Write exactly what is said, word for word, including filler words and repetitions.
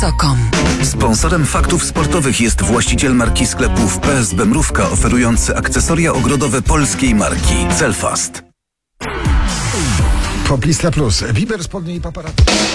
kropka com. Sponsorem Faktów Sportowych jest właściciel marki sklepów P S B Mrówka, oferujący akcesoria ogrodowe polskiej marki Celfast. Poplista Plus. Wiber, spodnie i paparazzi.